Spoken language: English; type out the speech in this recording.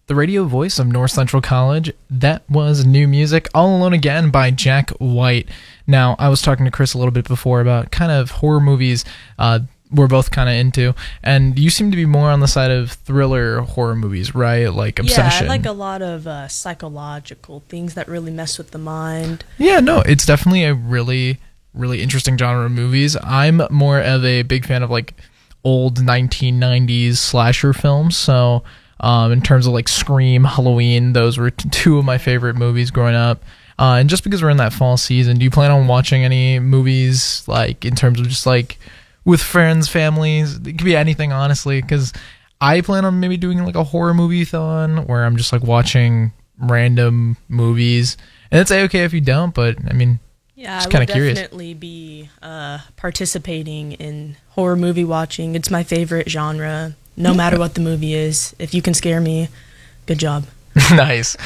the radio voice of North Central College. That was new music, All Alone Again by Jack White. Now, I was talking to Chris a little bit before about kind of horror movies we're both kind of into, and you seem to be more on the side of thriller horror movies, right? Like Obsession. Yeah, I like a lot of psychological things that really mess with the mind. Yeah, no, it's definitely a really, really interesting genre of movies. I'm more of a big fan of like old 1990s slasher films, so in terms of like Scream, Halloween, those were two of my favorite movies growing up. And just because we're in that fall season, do you plan on watching any movies, like in terms of just like with friends, families? It could be anything, honestly, because I plan on maybe doing like a horror movie-thon where I'm just like watching random movies. And it's okay if you don't, but I mean, yeah, just I kind will of curious. definitely be participating in horror movie watching. It's my favorite genre, no matter what the movie is. If you can scare me, good job. Nice.